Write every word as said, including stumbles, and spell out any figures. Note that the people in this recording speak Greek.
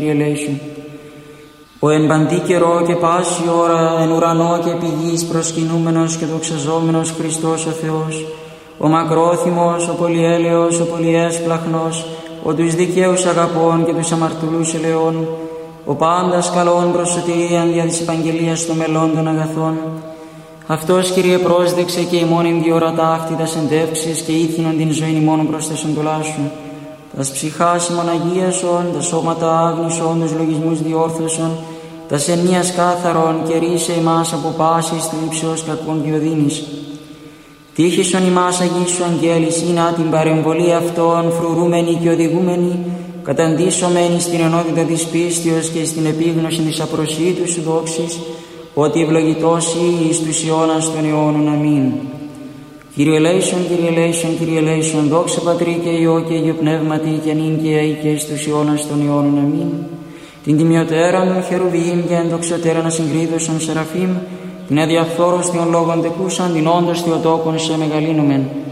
ελέησον. Ο εν παντή καιρό και πάση ώρα, εν ουρανό και επί γης προσκυνούμενος και δοξαζόμενος Χριστός ο Θεός, ο μακρόθυμος, ο πολυέλεος, ο πολυέσπλαχνος, ο τους δικαίους αγαπών και τους αμαρτωλούς ελεών, ο πάντας καλών προς σωτηρίαν δια της επαγγελίας των μελών των αγαθών. Αυτός, Κύριε, πρόσδεξε και ημών εν διόρα ταύτη τας εντεύξεις και ήθινον την ζωήν ημών προς τας εντολάς σου. Τας ψυχάς ημών αγίασον, τα σώματα άγνησον, τους λογισμούς διόρθωσον, τας ενίας κάθαρον και ρίσε ημάς από πάσης θλίψεως κακών και οδύνης. Τύχησον ημάς αγίσου αγγέλης, ή την παρεμβολή αυτών φρουρούμενη και οδηγούμενη, καταντήσωμένη στην ενότητα της πίστεως και στην επίγνωση της απροσίτου σου δόξης, ότι ευλογητός ή εις τους αιώνας των αιώνων. Αμήν. Κύριε ελέησον, Κύριε ελέησον, Κύριε ελέησον, δόξα Πατρί και Υιό και Υιό Πνεύματι και νυν και αεί και εις τους αιώνας των αιώνων. Αμήν. Την τιμιωτέραν των χερουβίμ και ενδοξωτέραν ασυγκρίδωσον σεραφείμ, την αδιαφθόρος των λόγων τεκούσαν, την όντως Θεοτόκον σε μεγαλύνομεν.